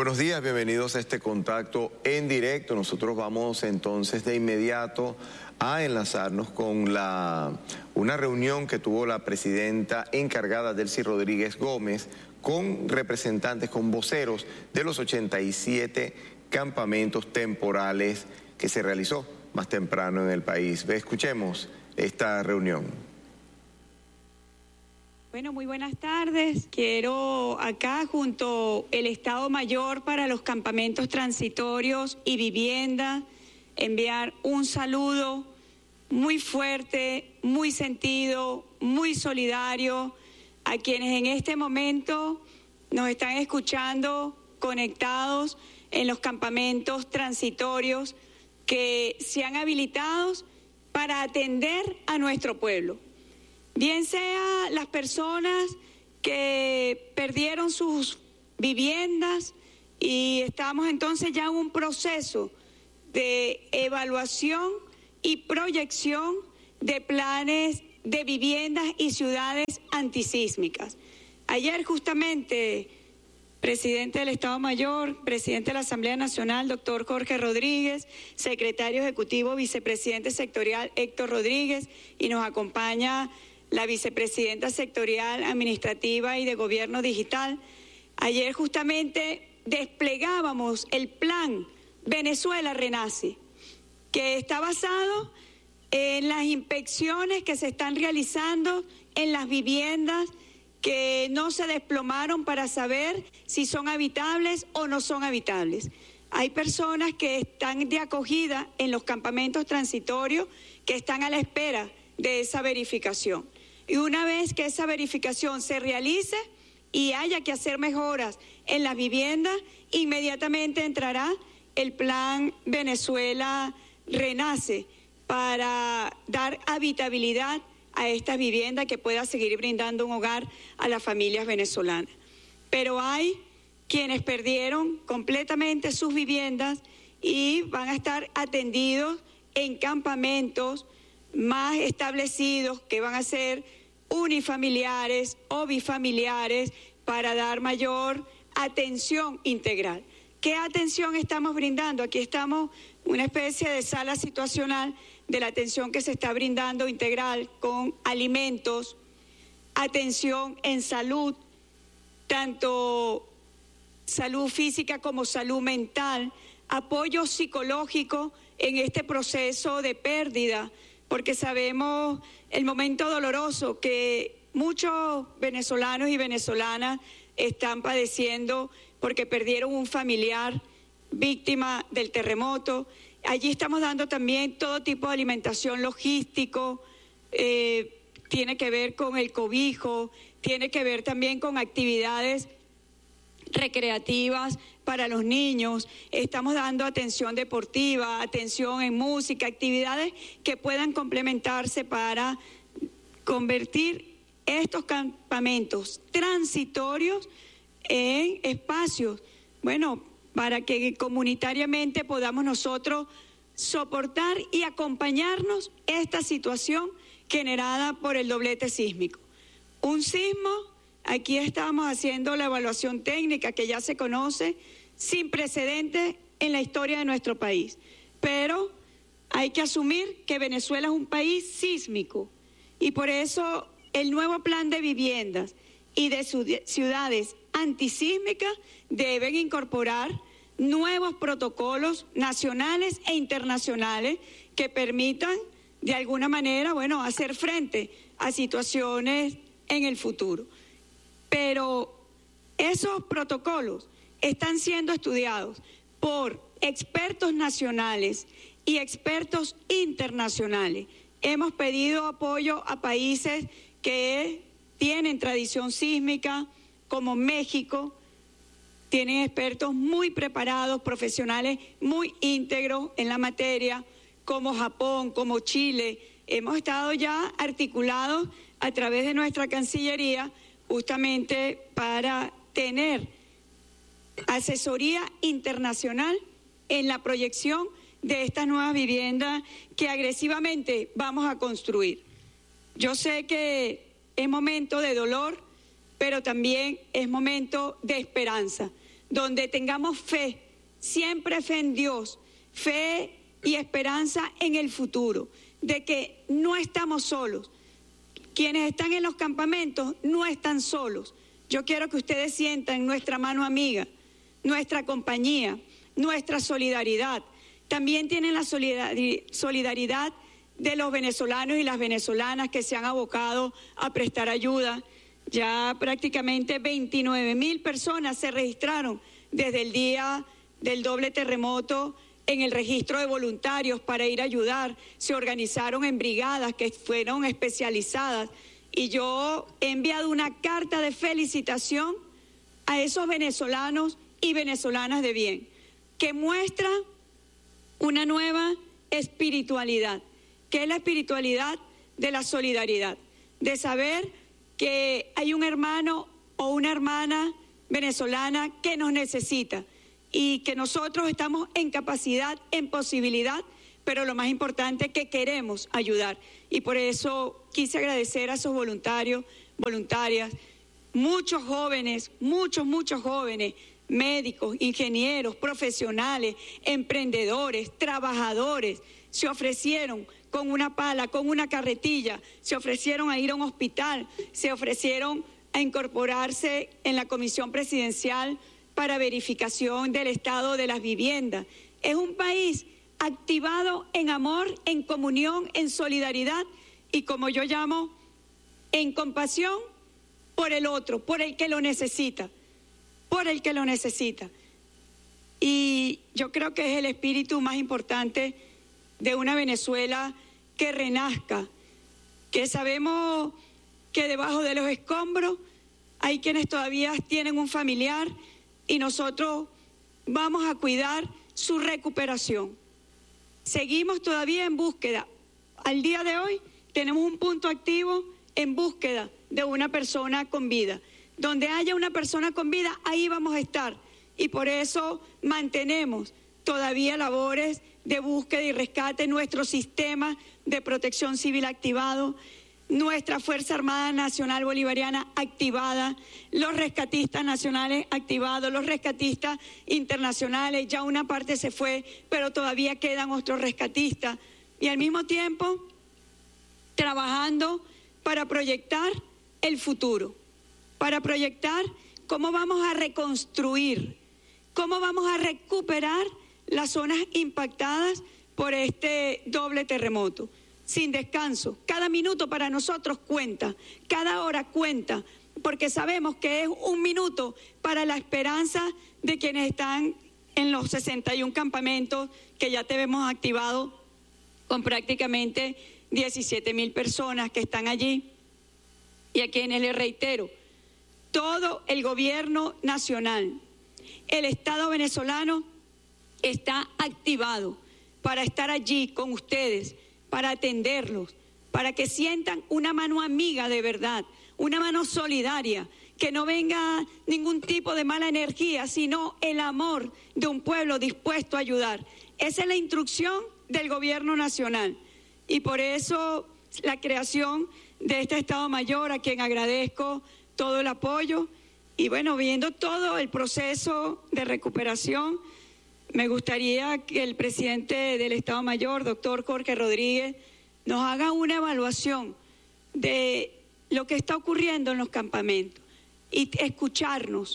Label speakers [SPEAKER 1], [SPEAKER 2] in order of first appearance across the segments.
[SPEAKER 1] Muy buenos días, bienvenidos a este contacto en directo. Nosotros vamos entonces de inmediato a enlazarnos con una reunión que tuvo la presidenta encargada, Delcy Rodríguez Gómez, con representantes, con voceros de los 87 campamentos temporales que se realizó más temprano en el país. Escuchemos esta reunión.
[SPEAKER 2] Bueno, muy buenas tardes. Quiero acá, junto al Estado Mayor para los campamentos transitorios y vivienda, enviar un saludo muy fuerte, muy sentido, muy solidario a quienes en este momento nos están escuchando conectados en los campamentos transitorios que se han habilitado para atender a nuestro pueblo. Bien sea las personas que perdieron sus viviendas y estamos entonces ya en un proceso de evaluación y proyección de planes de viviendas y ciudades antisísmicas. Ayer justamente, presidente del Estado Mayor, presidente de la Asamblea Nacional, doctor Jorge Rodríguez, secretario ejecutivo, vicepresidente sectorial Héctor Rodríguez, y nos acompaña la vicepresidenta sectorial administrativa y de gobierno digital. Ayer justamente desplegábamos el plan Venezuela Renace, que está basado en las inspecciones que se están realizando en las viviendas que no se desplomaron para saber si son habitables o no son habitables. Hay personas que están de acogida en los campamentos transitorios que están a la espera de esa verificación. Y una vez que esa verificación se realice y haya que hacer mejoras en las viviendas, inmediatamente entrará el plan Venezuela Renace para dar habitabilidad a estas viviendas que pueda seguir brindando un hogar a las familias venezolanas. Pero hay quienes perdieron completamente sus viviendas y van a estar atendidos en campamentos más establecidos que van a ser unifamiliares o bifamiliares para dar mayor atención integral. ¿Qué atención estamos brindando? Aquí estamos una especie de sala situacional de la atención que se está brindando integral con alimentos, atención en salud, tanto salud física como salud mental, apoyo psicológico en este proceso de pérdida, porque sabemos el momento doloroso que muchos venezolanos y venezolanas están padeciendo porque perdieron un familiar víctima del terremoto. Allí estamos dando también todo tipo de alimentación logístico, tiene que ver con el cobijo, tiene que ver también con actividades recreativas para los niños, estamos dando atención deportiva, atención en música, actividades que puedan complementarse para convertir estos campamentos transitorios en espacios, bueno, para que comunitariamente podamos nosotros soportar y acompañarnos esta situación generada por el doblete sísmico. Un sismo, aquí estamos haciendo la evaluación técnica que ya se conoce, sin precedentes en la historia de nuestro país. Pero hay que asumir que Venezuela es un país sísmico y por eso el nuevo plan de viviendas y de ciudades antisísmicas deben incorporar nuevos protocolos nacionales e internacionales que permitan de alguna manera, bueno, hacer frente a situaciones en el futuro. Pero esos protocolos están siendo estudiados por expertos nacionales y expertos internacionales. Hemos pedido apoyo a países que tienen tradición sísmica, como México, tienen expertos muy preparados, profesionales muy íntegros en la materia, como Japón, como Chile. Hemos estado ya articulados a través de nuestra Cancillería justamente para tener asesoría internacional en la proyección de estas nuevas viviendas que agresivamente vamos a construir. Yo sé que es momento de dolor, pero también es momento de esperanza. donde tengamos fe, siempre fe en Dios, fe y esperanza en el futuro, de que no estamos solos. Quienes están en los campamentos no están solos. Yo quiero que ustedes sientan nuestra mano amiga, nuestra compañía, nuestra solidaridad. También tienen la solidaridad de los venezolanos y las venezolanas que se han abocado a prestar ayuda. Ya prácticamente 29.000 personas se registraron desde el día del doble terremoto en el registro de voluntarios para ir a ayudar. Se organizaron en brigadas que fueron especializadas y yo he enviado una carta de felicitación a esos venezolanos y venezolanas de bien, que muestra una nueva espiritualidad, que es la espiritualidad de la solidaridad, de saber que hay un hermano o una hermana venezolana que nos necesita y que nosotros estamos en capacidad, en posibilidad, pero lo más importante es que queremos ayudar. Y por eso quise agradecer a esos voluntarios, voluntarias, muchos jóvenes, muchos jóvenes, médicos, ingenieros, profesionales, emprendedores, trabajadores, se ofrecieron con una pala, con una carretilla, se ofrecieron a ir a un hospital, se ofrecieron a incorporarse en la comisión presidencial para verificación del estado de las viviendas. Es un país activado en amor, en comunión, en solidaridad y, como yo llamo, en compasión por el otro, por el que lo necesita, por el que lo necesita. Y yo creo que es el espíritu más importante de una Venezuela que renazca, que sabemos que debajo de los escombros hay quienes todavía tienen un familiar y nosotros vamos a cuidar su recuperación. Seguimos todavía en búsqueda. Al día de hoy tenemos un punto activo en búsqueda de una persona con vida. Donde haya una persona con vida, ahí vamos a estar. Y por eso mantenemos todavía labores de búsqueda y rescate, nuestro sistema de protección civil activado, nuestra Fuerza Armada Nacional Bolivariana activada, los rescatistas nacionales activados, los rescatistas internacionales, ya una parte se fue, pero todavía quedan otros rescatistas. Y al mismo tiempo, trabajando para proyectar el futuro, para proyectar cómo vamos a reconstruir, cómo vamos a recuperar las zonas impactadas por este doble terremoto. Sin descanso, cada minuto para nosotros cuenta, cada hora cuenta, porque sabemos que es un minuto para la esperanza de quienes están en los 61 campamentos que ya tenemos activados con prácticamente 17.000 personas que están allí y a quienes les reitero, todo el gobierno nacional, el Estado venezolano está activado para estar allí con ustedes, para atenderlos, para que sientan una mano amiga de verdad, una mano solidaria, que no venga ningún tipo de mala energía, sino el amor de un pueblo dispuesto a ayudar. Esa es la instrucción del gobierno nacional y por eso la creación de este Estado Mayor, a quien agradezco todo el apoyo y bueno, viendo todo el proceso de recuperación, me gustaría que el presidente del Estado Mayor, doctor Jorge Rodríguez, nos haga una evaluación de lo que está ocurriendo en los campamentos y escucharnos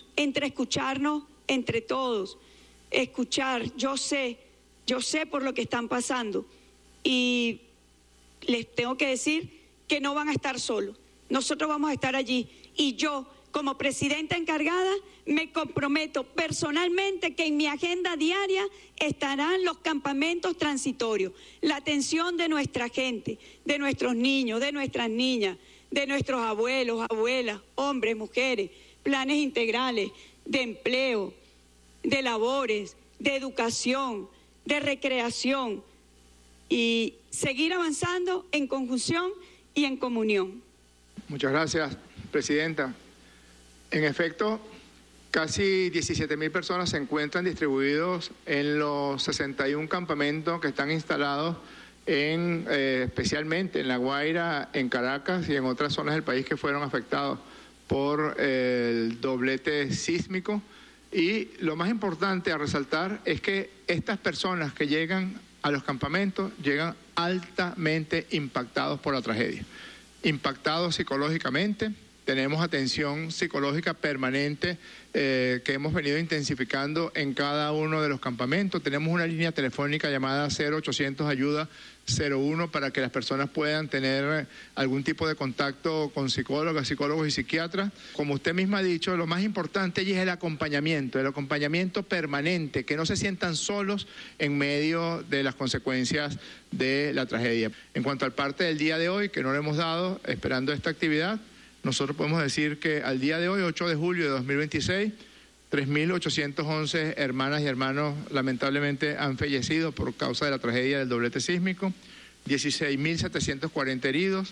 [SPEAKER 2] entre todos, escuchar, yo sé por lo que están pasando y les tengo que decir que no van a estar solos, nosotros vamos a estar allí y yo, como presidenta encargada, me comprometo personalmente que en mi agenda diaria estarán los campamentos transitorios, la atención de nuestra gente, de nuestros niños, de nuestras niñas, de nuestros abuelos, abuelas, hombres, mujeres, planes integrales de empleo, de labores, de educación, de recreación y seguir avanzando en conjunción y en comunión.
[SPEAKER 3] Muchas gracias, presidenta. En efecto, casi 17.000 personas se encuentran distribuidos en los 61 campamentos que están instalados especialmente en La Guaira, en Caracas y en otras zonas del país que fueron afectados por el doblete sísmico. Y lo más importante a resaltar es que estas personas que llegan a los campamentos llegan altamente impactados por la tragedia, impactados psicológicamente. Tenemos atención psicológica permanente que hemos venido intensificando en cada uno de los campamentos. Tenemos una línea telefónica llamada 0800 Ayuda 01 para que las personas puedan tener algún tipo de contacto con psicólogos y psiquiatras. Como usted misma ha dicho, lo más importante allí es el acompañamiento permanente, que no se sientan solos en medio de las consecuencias de la tragedia. En cuanto al parte del día de hoy, que no le hemos dado, esperando esta actividad, nosotros podemos decir que al día de hoy, 8 de julio de 2026, 3.811 hermanas y hermanos lamentablemente han fallecido por causa de la tragedia del doblete sísmico, 16.740 heridos,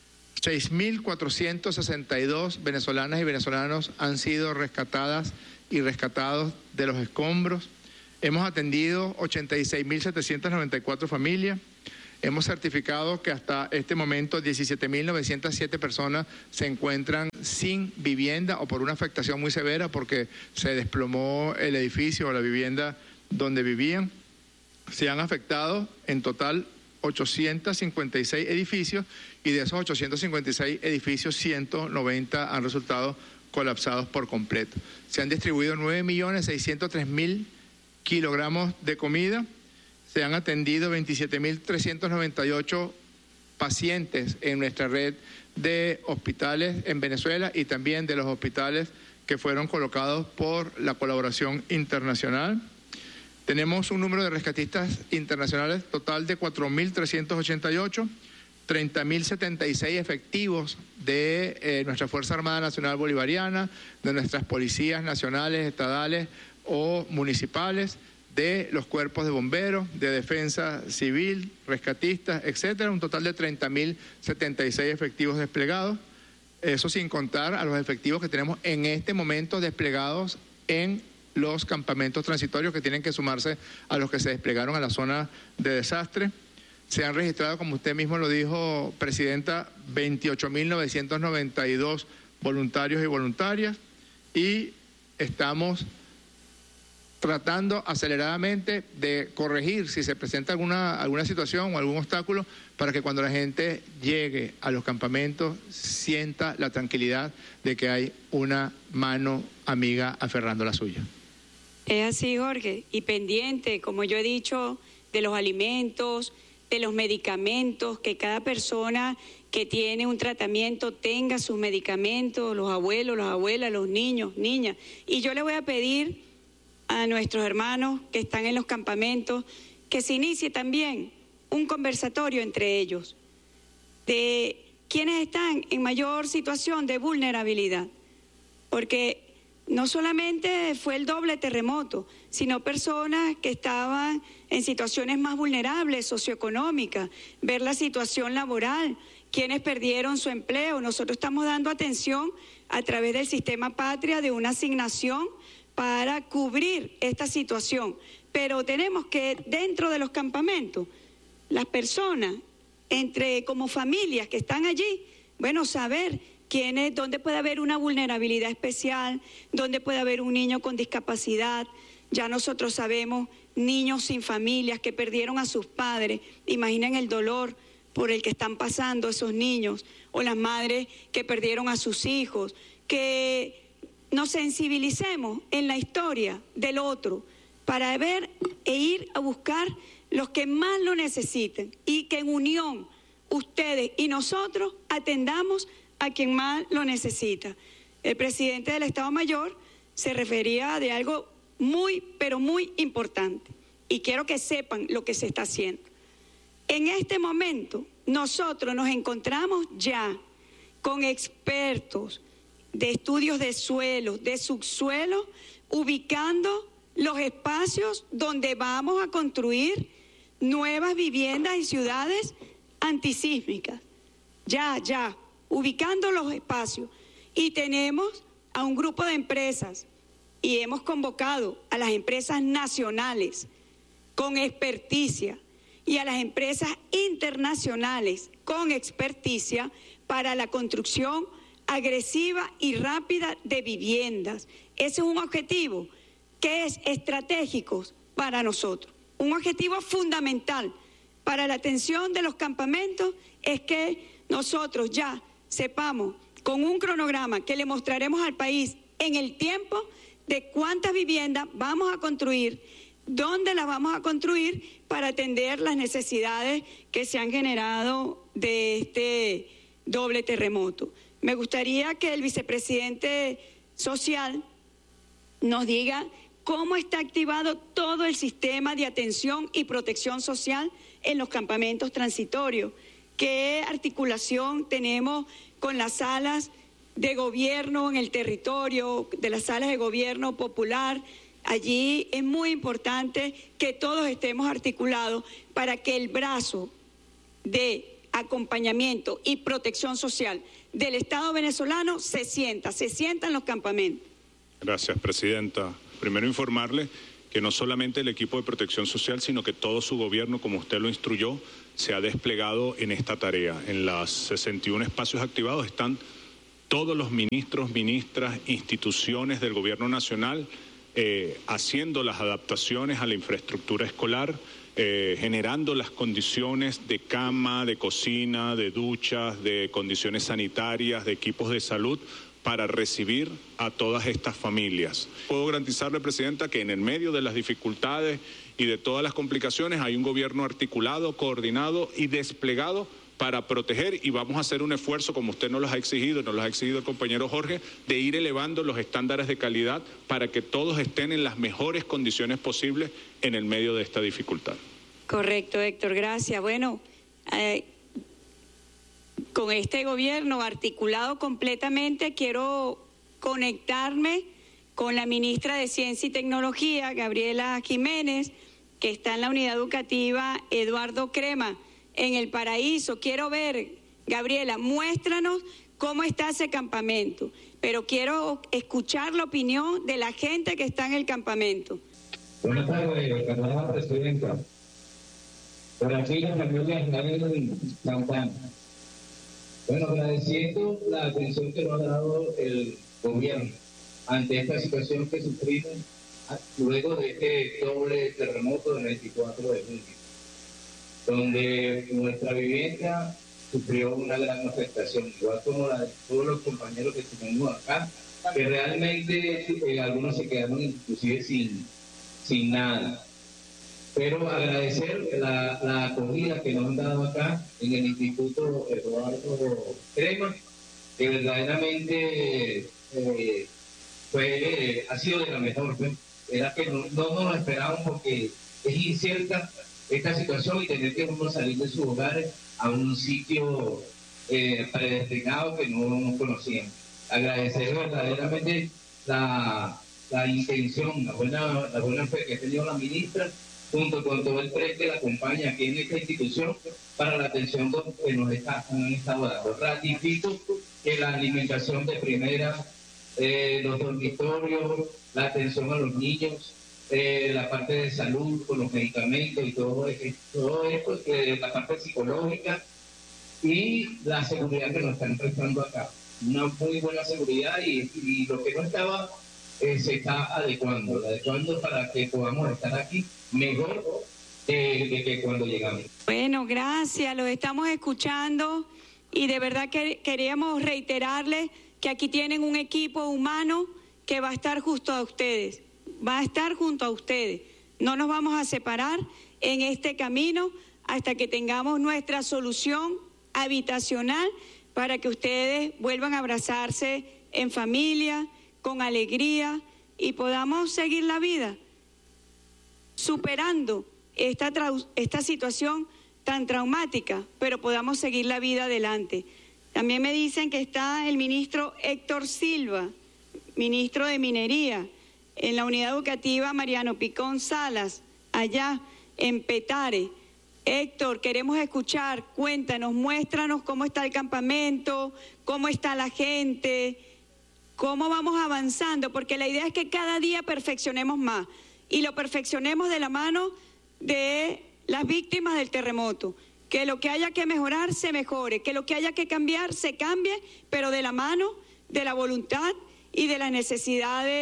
[SPEAKER 3] 6.462 venezolanas y venezolanos han sido rescatadas y rescatados de los escombros. Hemos atendido 86.794 familias. Hemos certificado que hasta este momento 17.907 personas se encuentran sin vivienda o por una afectación muy severa porque se desplomó el edificio o la vivienda donde vivían. Se han afectado en total 856 edificios y de esos 856 edificios 190 han resultado colapsados por completo. Se han distribuido 9.603.000 kilogramos de comida. Se han atendido 27.398 pacientes en nuestra red de hospitales en Venezuela y también de los hospitales que fueron colocados por la colaboración internacional. Tenemos un número de rescatistas internacionales total de 4.388, 30.076 efectivos de nuestra Fuerza Armada Nacional Bolivariana, de nuestras policías nacionales, estadales o municipales, de los cuerpos de bomberos, de defensa civil, rescatistas, etcétera, un total de 30.076 efectivos desplegados, eso sin contar a los efectivos que tenemos en este momento desplegados en los campamentos transitorios que tienen que sumarse a los que se desplegaron a la zona de desastre. Se han registrado, como usted mismo lo dijo, Presidenta, 28.992 voluntarios y voluntarias y estamos tratando aceleradamente de corregir si se presenta alguna situación o algún obstáculo para que cuando la gente llegue a los campamentos sienta la tranquilidad de que hay una mano amiga aferrando la suya.
[SPEAKER 2] Es así, Jorge, y pendiente, como yo he dicho, de los alimentos, de los medicamentos, que cada persona que tiene un tratamiento tenga sus medicamentos, los abuelos, las abuelas, los niños, niñas. Y yo le voy a pedir a nuestros hermanos que están en los campamentos que se inicie también un conversatorio entre ellos de quienes están en mayor situación de vulnerabilidad, porque no solamente fue el doble terremoto, sino personas que estaban en situaciones más vulnerables, socioeconómicas, ver la situación laboral, quienes perdieron su empleo. Nosotros estamos dando atención a través del sistema Patria de una asignación para cubrir esta situación, pero tenemos que dentro de los campamentos, las personas, como familias que están allí, bueno, saber dónde puede haber una vulnerabilidad especial, dónde puede haber un niño con discapacidad. Ya nosotros sabemos niños sin familias que perdieron a sus padres, imaginen el dolor por el que están pasando esos niños, o las madres que perdieron a sus hijos, que nos sensibilicemos en la historia del otro para ver e ir a buscar los que más lo necesiten y que en unión ustedes y nosotros atendamos a quien más lo necesita. El presidente del Estado Mayor se refería de algo muy, pero muy importante y quiero que sepan lo que se está haciendo. En este momento nosotros nos encontramos ya con expertos de estudios de suelo, de subsuelo, ubicando los espacios donde vamos a construir nuevas viviendas y ciudades antisísmicas. Ya, ubicando los espacios. Y tenemos a un grupo de empresas y hemos convocado a las empresas nacionales con experticia y a las empresas internacionales con experticia para la construcción agresiva y rápida de viviendas. Ese es un objetivo que es estratégico para nosotros. Un objetivo fundamental para la atención de los campamentos es que nosotros ya sepamos con un cronograma que le mostraremos al país en el tiempo de cuántas viviendas vamos a construir, dónde las vamos a construir para atender las necesidades que se han generado de este doble terremoto. Me gustaría que el vicepresidente social nos diga cómo está activado todo el sistema de atención y protección social en los campamentos transitorios, qué articulación tenemos con las salas de gobierno en el territorio, de las salas de gobierno popular. Allí es muy importante que todos estemos articulados para que el brazo de acompañamiento y protección social del Estado venezolano se sienta en los campamentos.
[SPEAKER 4] Gracias, presidenta. Primero informarle que no solamente el equipo de protección social, sino que todo su gobierno, como usted lo instruyó, se ha desplegado en esta tarea. En las 61 espacios activados están todos los ministros, ministras, instituciones del gobierno nacional haciendo las adaptaciones a la infraestructura escolar, generando las condiciones de cama, de cocina, de duchas, de condiciones sanitarias, de equipos de salud para recibir a todas estas familias. Puedo garantizarle, presidenta, que en el medio de las dificultades y de todas las complicaciones hay un gobierno articulado, coordinado y desplegado para proteger, y vamos a hacer un esfuerzo, como usted nos lo ha exigido el compañero Jorge, de ir elevando los estándares de calidad para que todos estén en las mejores condiciones posibles en el medio de esta dificultad.
[SPEAKER 2] Correcto, Héctor, gracias. Bueno, con este gobierno articulado completamente, quiero conectarme con la ministra de Ciencia y Tecnología, Gabriela Jiménez, que está en la unidad educativa Eduardo Crema, en El Paraíso. Quiero ver, Gabriela, muéstranos cómo está ese campamento, pero quiero escuchar la opinión de la gente que está en el campamento.
[SPEAKER 5] Buenas tardes, señora presidenta. Por aquí las familias en Campana. Bueno, agradeciendo la atención que nos ha dado el gobierno ante esta situación que sufrimos luego de este doble terremoto del 24 de junio, donde nuestra vivienda sufrió una gran afectación, igual como la de todos los compañeros que tenemos acá, que realmente algunos se quedaron inclusive sin nada. Pero agradecer la acogida que nos han dado acá en el Instituto Eduardo Crema, que verdaderamente ha sido de la mejor. Era que no nos esperábamos, porque es incierta esta situación y tener que uno salir de sus hogares a un sitio predestinado que no conocíamos. Agradecer verdaderamente la intención, la buena fe que ha tenido la ministra, junto con todo el PRE que la acompaña aquí en esta institución para la atención que nos han estado dando. Ratifico que la alimentación de primera, los dormitorios, la atención a los niños, la parte de salud con los medicamentos y todo esto, la parte psicológica y la seguridad que nos están prestando acá. Una muy buena seguridad y lo que no estaba se está adecuando para que podamos estar aquí mejor que cuando llegamos.
[SPEAKER 2] Bueno, gracias, los estamos escuchando y de verdad que queríamos reiterarles que aquí tienen un equipo humano que va a estar junto a ustedes, no nos vamos a separar en este camino hasta que tengamos nuestra solución habitacional para que ustedes vuelvan a abrazarse en familia, con alegría y podamos seguir la vida superando esta situación tan traumática, pero podamos seguir la vida adelante. También me dicen que está el ministro Héctor Silva, ministro de Minería, en la unidad educativa Mariano Picón Salas, allá en Petare. Héctor, queremos escuchar, cuéntanos, muéstranos cómo está el campamento, cómo está la gente, cómo vamos avanzando, porque la idea es que cada día perfeccionemos más y lo perfeccionemos de la mano de las víctimas del terremoto. Que lo que haya que mejorar se mejore, que lo que haya que cambiar se cambie, pero de la mano de la voluntad y de las necesidades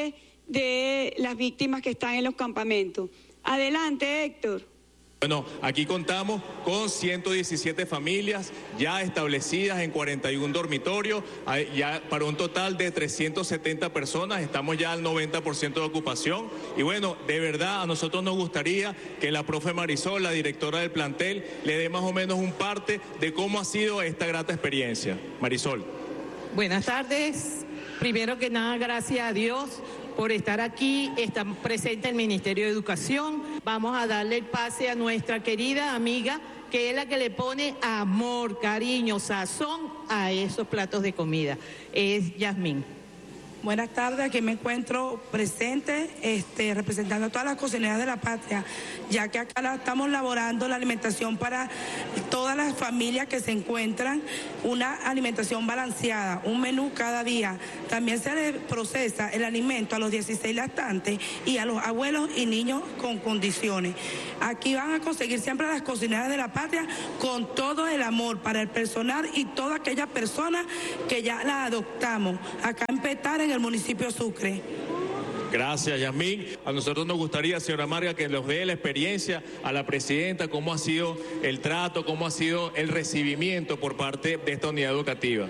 [SPEAKER 2] de las víctimas que están en los campamentos. Adelante, Héctor.
[SPEAKER 6] Bueno, aquí contamos con 117 familias ya establecidas en 41 dormitorios, ya para un total de 370 personas, estamos ya al 90% de ocupación. Y bueno, de verdad a nosotros nos gustaría que la profe Marisol, la directora del plantel, le dé más o menos un parte de cómo ha sido esta grata experiencia. Marisol.
[SPEAKER 7] Buenas tardes. Primero que nada, gracias a Dios por estar aquí. Está presente el Ministerio de Educación. Vamos a darle el pase a nuestra querida amiga, que es la que le pone amor, cariño, sazón a esos platos de comida. Es Yasmín.
[SPEAKER 8] Buenas tardes, aquí me encuentro presente representando a todas las cocineras de la patria, ya que acá estamos elaborando la alimentación para todas las familias que se encuentran, una alimentación balanceada, un menú cada día. También se les procesa el alimento a los 16 lactantes y a los abuelos y niños con condiciones. Aquí van a conseguir siempre las cocineras de la patria con todo el amor para el personal y todas aquellas personas que ya las adoptamos. Acá en Petare, en el municipio Sucre.
[SPEAKER 6] Gracias, Yasmín. A nosotros nos gustaría, señora Marga, que nos dé la experiencia a la presidenta, cómo ha sido el trato, cómo ha sido el recibimiento por parte de esta unidad educativa.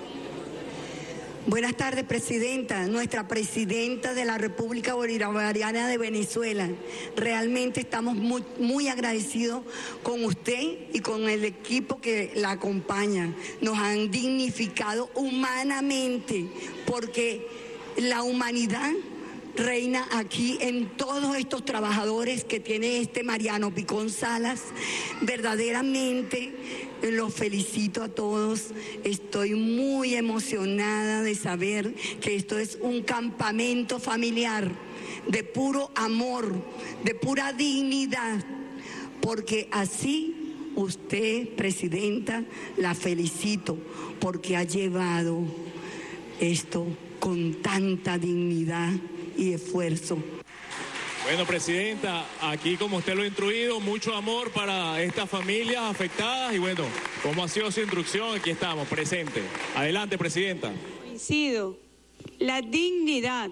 [SPEAKER 9] Buenas tardes, presidenta, nuestra presidenta de la República Bolivariana de Venezuela. Realmente estamos muy agradecidos con usted y con el equipo que la acompaña. Nos han dignificado humanamente, porque la humanidad reina aquí en todos estos trabajadores que tiene Mariano Picón Salas. Verdaderamente los felicito a todos. Estoy muy emocionada de saber que esto es un campamento familiar de puro amor, de pura dignidad, porque así usted, presidenta, la felicito porque ha llevado esto con tanta dignidad y esfuerzo.
[SPEAKER 6] Bueno, presidenta, aquí como usted lo ha instruido, mucho amor para estas familias afectadas y bueno, ¿cómo ha sido su instrucción? Aquí estamos, presentes. Adelante, presidenta.
[SPEAKER 2] Coincido. La dignidad,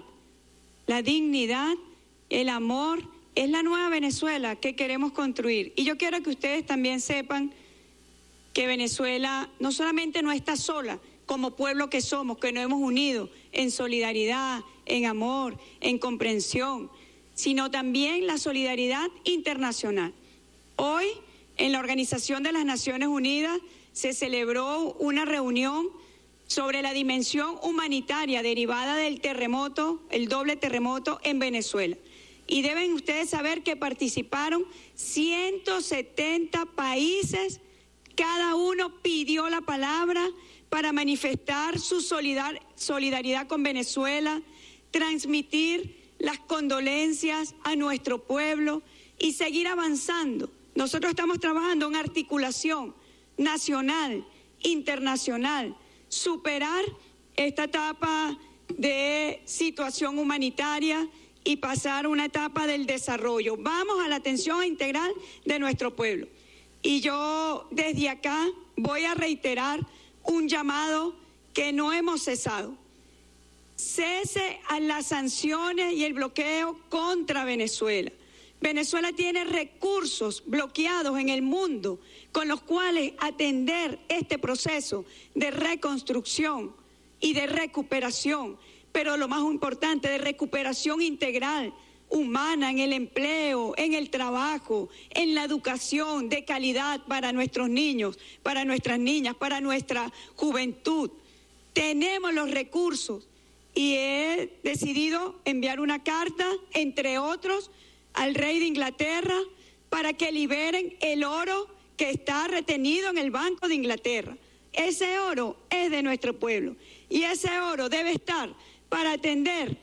[SPEAKER 2] el amor, es la nueva Venezuela que queremos construir. Y yo quiero que ustedes también sepan que Venezuela no solamente no está sola, como pueblo que somos, que nos hemos unido en solidaridad, en amor, en comprensión, sino también la solidaridad internacional. Hoy, en la Organización de las Naciones Unidas, se celebró una reunión sobre la dimensión humanitaria derivada del terremoto, el doble terremoto en Venezuela. Y deben ustedes saber que participaron 170 países, cada uno pidió la palabra para manifestar su solidaridad con Venezuela, transmitir las condolencias a nuestro pueblo y seguir avanzando. Nosotros estamos trabajando en articulación nacional, internacional, superar esta etapa de situación humanitaria y pasar a una etapa del desarrollo. Vamos a la atención integral de nuestro pueblo. Y yo desde acá voy a reiterar un llamado que no hemos cesado. Cese a las sanciones y el bloqueo contra Venezuela. Venezuela tiene recursos bloqueados en el mundo con los cuales atender este proceso de reconstrucción y de recuperación, pero lo más importante, de recuperación integral, humana, en el empleo, en el trabajo, en la educación de calidad para nuestros niños, para nuestras niñas, para nuestra juventud. Tenemos los recursos y he decidido enviar una carta, entre otros, al rey de Inglaterra para que liberen el oro que está retenido en el Banco de Inglaterra. Ese oro es de nuestro pueblo y ese oro debe estar para atender,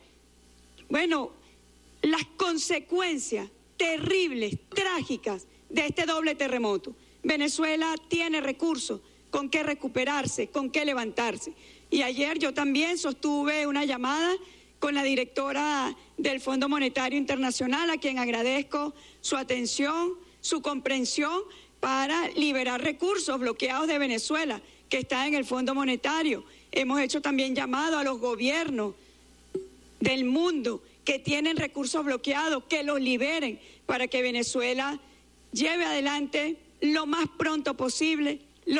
[SPEAKER 2] las consecuencias terribles, trágicas de este doble terremoto. Venezuela tiene recursos con qué recuperarse, con qué levantarse. Y ayer yo también sostuve una llamada con la directora del Fondo Monetario Internacional, a quien agradezco su atención, su comprensión para liberar recursos bloqueados de Venezuela, que está en el Fondo Monetario. Hemos hecho también llamado a los gobiernos del mundo que tienen recursos bloqueados, que los liberen para que Venezuela lleve adelante lo más pronto posible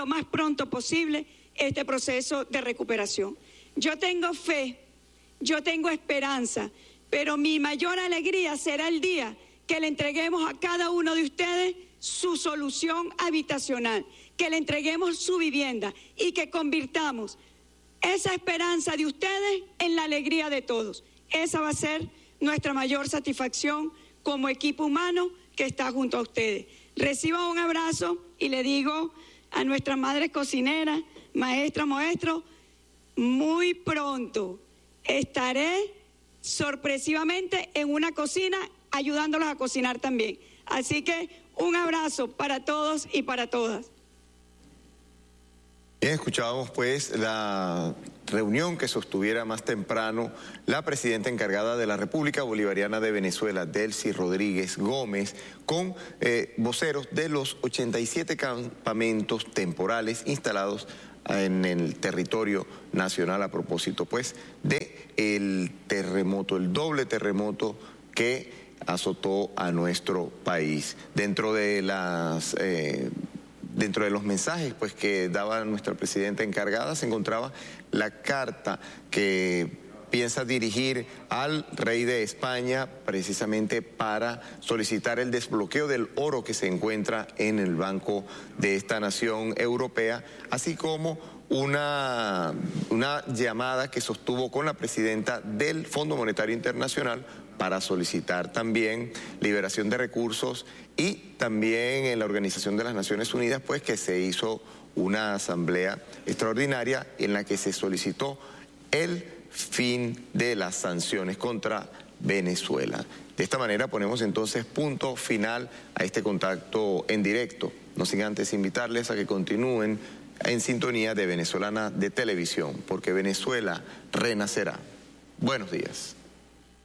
[SPEAKER 2] este proceso de recuperación. Yo tengo fe, yo tengo esperanza, pero mi mayor alegría será el día que le entreguemos a cada uno de ustedes su solución habitacional, que le entreguemos su vivienda y que convirtamos esa esperanza de ustedes en la alegría de todos. Esa va a ser nuestra mayor satisfacción como equipo humano que está junto a ustedes. Reciban un abrazo y le digo a nuestras madres cocineras, maestras, maestros, muy pronto estaré sorpresivamente en una cocina ayudándolos a cocinar también. Así que un abrazo para todos y para todas.
[SPEAKER 1] Bien, escuchábamos pues la reunión que sostuviera más temprano la presidenta encargada de la República Bolivariana de Venezuela, Delcy Rodríguez Gómez, con voceros de los 87 campamentos temporales instalados en el territorio nacional a propósito pues de el terremoto, el doble terremoto que azotó a nuestro país. Dentro de los mensajes pues que daba nuestra presidenta encargada se encontraba la carta que piensa dirigir al rey de España precisamente para solicitar el desbloqueo del oro que se encuentra en el banco de esta nación europea, así como una llamada que sostuvo con la presidenta del Fondo Monetario Internacional para solicitar también liberación de recursos, y también en la Organización de las Naciones Unidas pues que se hizo una asamblea extraordinaria en la que se solicitó el fin de las sanciones contra Venezuela. De esta manera ponemos entonces punto final a este contacto en directo. No sin antes invitarles a que continúen en sintonía de Venezolana de Televisión, porque Venezuela renacerá. Buenos días.